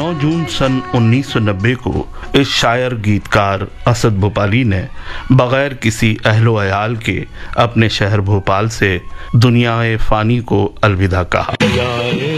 9 जून सन 1990 को इस शायर गीतकार असद भोपाली ने बगैर किसी अहलो अयाल के अपने शहर भोपाल से दुनियाए फ़ानी को अलविदा कहा।